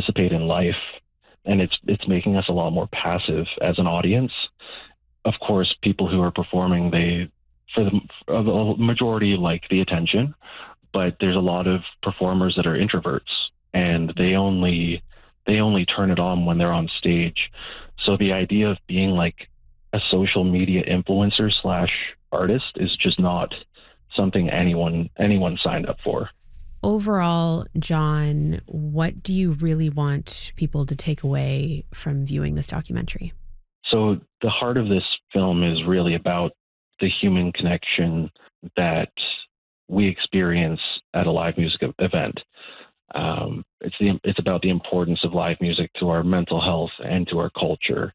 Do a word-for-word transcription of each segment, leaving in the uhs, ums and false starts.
participate in life, and it's it's making us a lot more passive as an audience. Of course, people who are performing, they, for the, for the majority, like the attention, but there's a lot of performers that are introverts, and they only they only turn it on when they're on stage. So the idea of being like a social media influencer slash artist is just not something anyone anyone signed up for. Overall, John, what do you really want people to take away from viewing this documentary? So the heart of this film is really about the human connection that we experience at a live music event. Um, it's the it's about the importance of live music to our mental health and to our culture.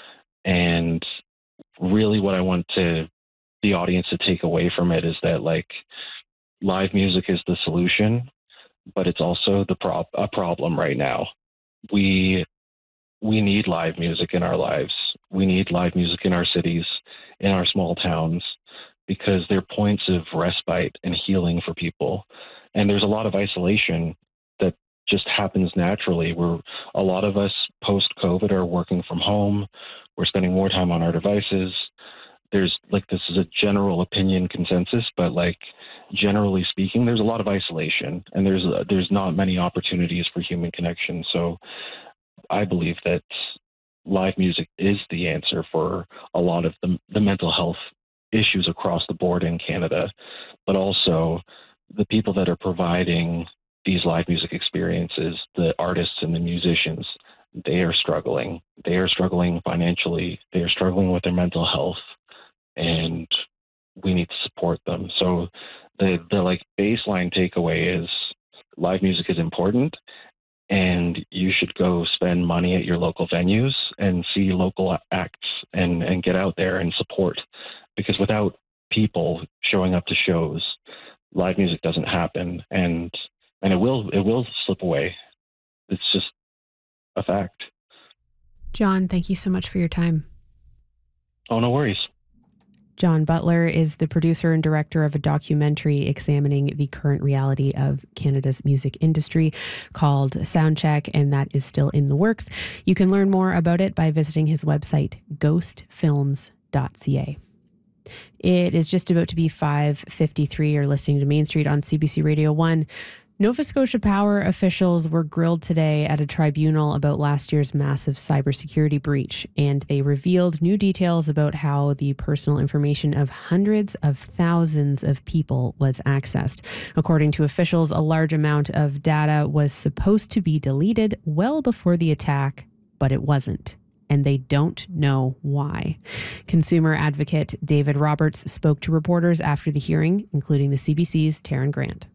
And really what I want to the audience to take away from it is that, like, live music is the solution, but it's also the prob- a problem right now. We we need live music in our lives. We need live music in our cities, in our small towns, because they're points of respite and healing for people. And there's a lot of isolation that just happens naturally, where a lot of us post-COVID are working from home. We're spending more time on our devices. There's like, this is a general opinion consensus, but like, generally speaking, there's a lot of isolation, and there's uh, there's not many opportunities for human connection. So I believe that live music is the answer for a lot of the, the mental health issues across the board in Canada, but also the people that are providing these live music experiences, the artists and the musicians, they are struggling. They are struggling financially. They are struggling with their mental health, and we need to support them. So the, the like baseline takeaway is live music is important, and you should go spend money at your local venues and see local acts and, and get out there and support, because without people showing up to shows, live music doesn't happen, and and it will it will slip away. It's just a fact. John, thank you so much for your time. Oh, no worries. John Butler is the producer and director of a documentary examining the current reality of Canada's music industry called Soundcheck, and that is still in the works. You can learn more about it by visiting his website, ghost films dot c a. It is just about to be five fifty-three. You're listening to Main Street on C B C Radio one. Nova Scotia Power officials were grilled today at a tribunal about last year's massive cybersecurity breach, and they revealed new details about how the personal information of hundreds of thousands of people was accessed. According to officials, a large amount of data was supposed to be deleted well before the attack, but it wasn't, and they don't know why. Consumer advocate David Roberts spoke to reporters after the hearing, including the C B C's Taryn Grant.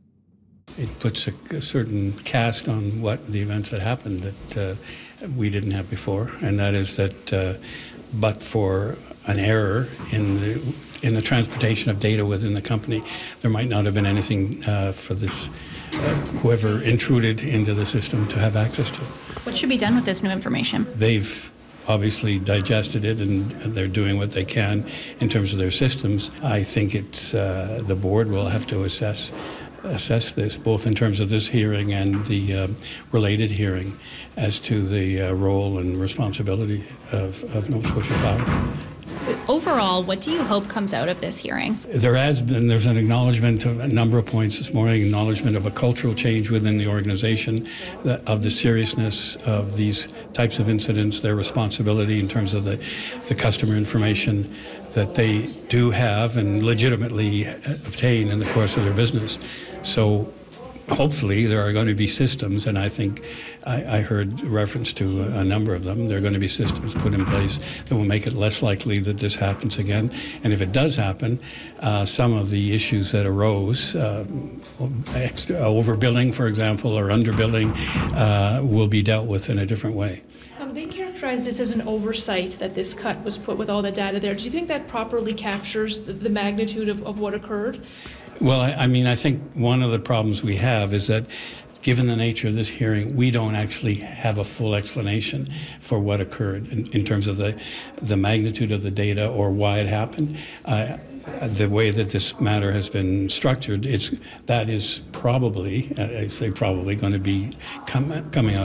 It puts a, a certain cast on what the events that happened that uh, we didn't have before, and that is that uh, but for an error in the in the transportation of data within the company, there might not have been anything uh, for this uh, whoever intruded into the system to have access to. What should be done with this new information? They've obviously digested it, and they're doing what they can in terms of their systems. I think it's uh, the board will have to assess assess this, both in terms of this hearing and the uh, related hearing, as to the uh, role and responsibility of, of Nova Scotia Power. Overall, what do you hope comes out of this hearing? There has been, there's an acknowledgement of a number of points this morning, acknowledgement of a cultural change within the organization, that, of the seriousness of these types of incidents, their responsibility in terms of the, the customer information that they do have and legitimately obtain in the course of their business. So hopefully there are going to be systems, and I think I, I heard reference to a, a number of them. There are going to be systems put in place that will make it less likely that this happens again. And if it does happen, uh, some of the issues that arose, uh, extra, overbilling, for example, or underbilling, uh, will be dealt with in a different way. Um, they characterize this as an oversight, that this cut was put with all the data there. Do you think that properly captures the, the magnitude of, of what occurred? Well, I, I mean, I think one of the problems we have is that, given the nature of this hearing, we don't actually have a full explanation for what occurred in, in terms of the the magnitude of the data or why it happened. Uh, the way that this matter has been structured, it's that is probably, I say probably, going to be come, coming out